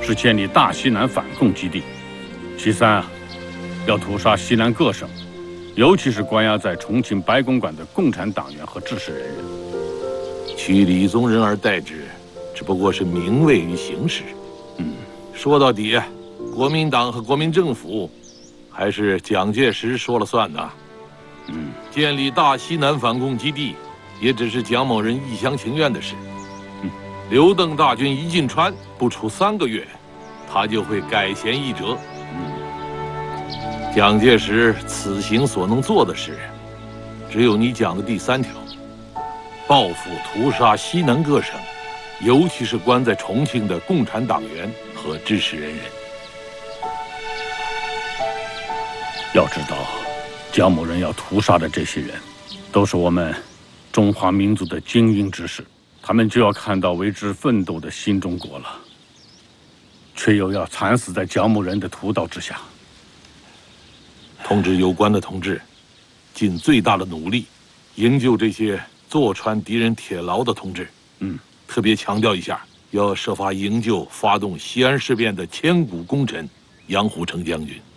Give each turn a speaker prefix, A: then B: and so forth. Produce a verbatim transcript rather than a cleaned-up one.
A: 是建立大西南反共基地；其三啊，要屠杀西南各省，尤其是关押在重庆白公馆的共产党员和志士人人。
B: 取李宗仁而代之，只不过是名位与形式。嗯，说到底，国民党和国民政府还是蒋介石说了算呐。嗯，建立大西南反共基地，也只是蒋某人一厢情愿的事。嗯，刘邓大军一进川，不出三个月，他就会改弦易辙。嗯，蒋介石此行所能做的事，只有你讲的第三条：报复屠杀西南各省，尤其是关在重庆的共产党员和志士人人。
A: 要知道，蒋某人要屠杀的这些人，都是我们中华民族的精英之士，他们就要看到为之奋斗的新中国了，却又要惨死在蒋某人的屠刀之下。
B: 通知有关的同志，尽最大的努力，营救这些坐穿敌人铁牢的同志。嗯，特别强调一下，要设法营救发动西安事变的千古功臣杨虎城将军。